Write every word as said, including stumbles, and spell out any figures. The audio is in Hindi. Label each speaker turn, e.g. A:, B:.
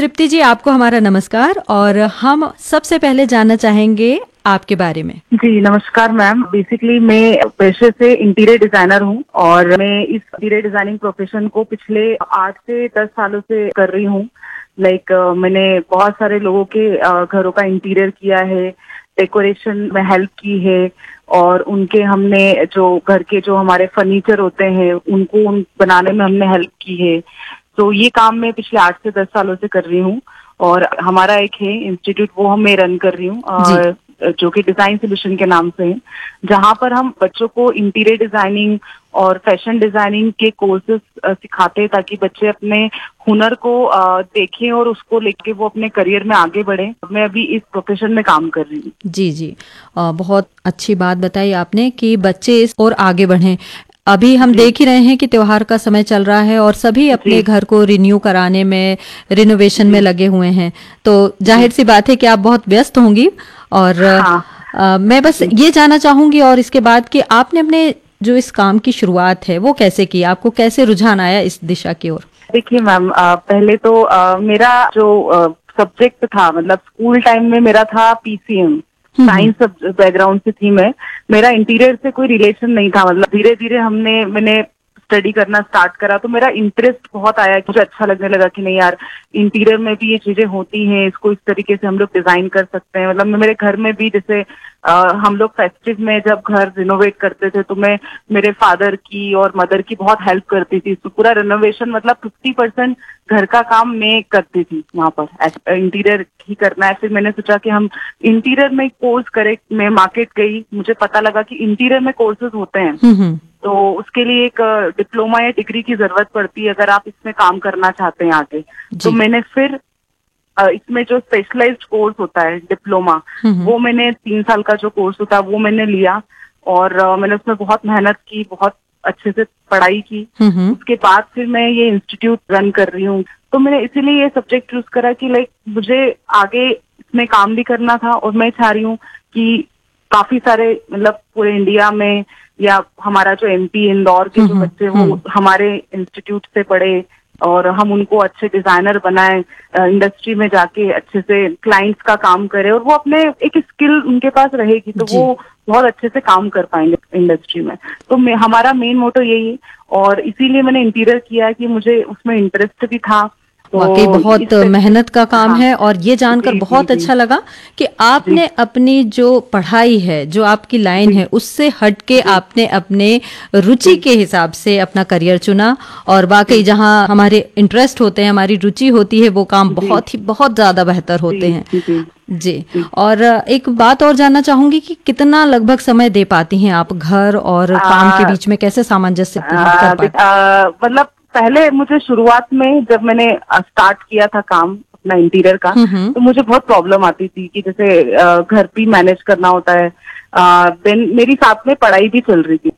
A: तृप्ति जी, आपको हमारा नमस्कार। और हम सबसे पहले जानना चाहेंगे आपके बारे में।
B: जी नमस्कार मैम। बेसिकली मैं पेशे से इंटीरियर डिजाइनर हूँ और मैं इस इंटीरियर डिजाइनिंग प्रोफेशन को पिछले आठ से दस सालों से कर रही हूँ। लाइक like, मैंने बहुत सारे लोगों के घरों का इंटीरियर किया है, डेकोरेशन में हेल्प की है और उनके हमने जो घर के जो हमारे फर्नीचर होते हैं उनको उन बनाने में हमने हेल्प की है। तो ये काम मैं पिछले आठ से दस सालों से कर रही हूँ और हमारा एक है इंस्टीट्यूट, वो हम मैं रन कर रही हूँ जो कि डिजाइन सोल्यूशन के नाम से है, जहाँ पर हम बच्चों को इंटीरियर डिजाइनिंग और फैशन डिजाइनिंग के कोर्सेज सिखाते हैं ताकि बच्चे अपने हुनर को देखें और उसको लेके वो अपने करियर में आगे बढ़े। मैं अभी इस प्रोफेशन में काम कर रही हूँ।
A: जी जी, आ, बहुत अच्छी बात बताई आपने कि बच्चे इस और आगे बढ़ें। अभी हम देख ही रहे हैं कि त्योहार का समय चल रहा है और सभी अपने घर को रिन्यू कराने में, रिनोवेशन में लगे हुए हैं। तो जाहिर सी बात है कि आप बहुत व्यस्त होंगी और हाँ। आ, मैं बस ये जानना चाहूंगी और इसके बाद कि आपने अपने जो इस काम की शुरुआत है वो कैसे की, आपको कैसे रुझान आया इस दिशा की ओर?
B: देखिए मैम, पहले तो आ, मेरा जो सब्जेक्ट था, मतलब स्कूल टाइम में मेरा था पीसीएम, साइंस बैकग्राउंड से थी मैं। मेरा इंटीरियर से कोई रिलेशन नहीं था। मतलब धीरे धीरे हमने मैंने स्टडी करना स्टार्ट करा तो मेरा इंटरेस्ट बहुत आया, मुझे अच्छा लगने लगा कि नहीं यार, इंटीरियर में भी ये चीजें होती हैं, इसको इस तरीके से हम लोग डिजाइन कर सकते हैं। मतलब मेरे घर में भी जैसे आ, हम लोग फेस्टिव में जब घर रिनोवेट करते थे तो मैं मेरे फादर की और मदर की बहुत हेल्प करती थी। तो पूरा रिनोवेशन मतलब फिफ्टी परसेंट घर का काम मैं करती थी वहां पर, इंटीरियर ही करना है। फिर मैंने सोचा कि हम इंटीरियर में कोर्स करें। मैं मार्केट गई, मुझे पता लगा कि इंटीरियर में कोर्सेज होते हैं, तो उसके लिए एक डिप्लोमा या डिग्री की जरूरत पड़ती है अगर आप इसमें काम करना चाहते हैं आगे। तो मैंने फिर इसमें जो स्पेशलाइज्ड कोर्स होता है डिप्लोमा, वो मैंने तीन साल का जो कोर्स होता है वो मैंने लिया और मैंने उसमें बहुत मेहनत की, बहुत अच्छे से पढ़ाई की। उसके बाद फिर मैं ये इंस्टीट्यूट रन कर रही हूँ। तो मैंने इसीलिए ये सब्जेक्ट चूज करा कि लाइक मुझे आगे इसमें काम भी करना था और मैं चाह रही हूँ कि काफी सारे मतलब पूरे इंडिया में या हमारा जो एमपी इंदौर के जो बच्चे वो हमारे इंस्टीट्यूट से पढ़े और हम उनको अच्छे डिजाइनर बनाए, इंडस्ट्री में जाके अच्छे से क्लाइंट्स का काम करे और वो अपने एक स्किल उनके पास रहेगी तो वो बहुत अच्छे से काम कर पाएंगे इंडस्ट्री में। तो मैं, हमारा मेन मोटो यही है और इसीलिए मैंने इंटीरियर किया है कि मुझे उसमें इंटरेस्ट भी था।
A: वाकई बहुत मेहनत का काम हाँ, है और ये जानकर जी, बहुत जी, अच्छा लगा कि आपने अपनी जो पढ़ाई है, जो आपकी लाइन है, उससे हटके आपने अपने रुचि के हिसाब से अपना करियर चुना और वाकई जहाँ हमारे इंटरेस्ट होते हैं, हमारी रुचि होती है, वो काम बहुत ही बहुत ज्यादा बेहतर होते हैं। जी, जी। और एक बात और जानना चाहूंगी कि कितना लगभग समय दे पाती हैं आप घर और काम के बीच में, कैसे सामंजस्य कर पाती हैं?
B: मतलब पहले मुझे शुरुआत में जब मैंने स्टार्ट किया था काम अपना इंटीरियर का तो मुझे बहुत प्रॉब्लम आती थी कि जैसे घर भी मैनेज करना होता है, देन मेरी साथ में पढ़ाई भी चल रही थी।